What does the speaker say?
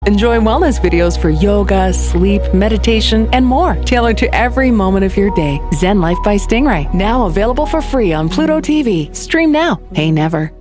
Enjoy wellness videos for yoga, sleep, meditation, and more, tailored to every moment of your day. Zen Life by Stingray, now available for free on Pluto TV. Stream now, pay never.